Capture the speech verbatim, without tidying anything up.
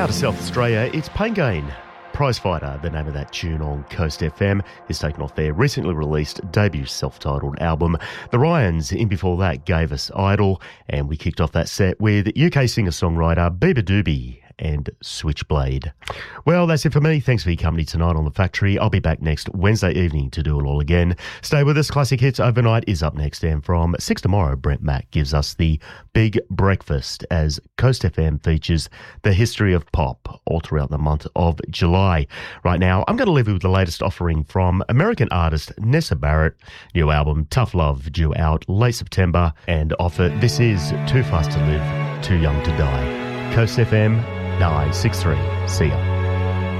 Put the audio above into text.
Out of South Australia, it's Pain Gain. Prizefighter, the name of that tune on Coast F M, is taken off their recently released debut self-titled album. The Ryans, in before that, gave us Idol, and we kicked off that set with U K singer-songwriter Bieber Doobie and Switchblade. Well, that's it for me. Thanks for your company tonight on The Factory. I'll be back next Wednesday evening to do it all again. Stay with us. Classic Hits Overnight is up next, and from six tomorrow, Brent Mack gives us the Big Breakfast as Coast F M features the history of pop all throughout the month of July. Right now, I'm going to leave you with the latest offering from American artist Nessa Barrett. New album Tough Love due out late September, and offer This Is Too Fast to Live, Too Young to Die. Coast F M nine six three. See ya.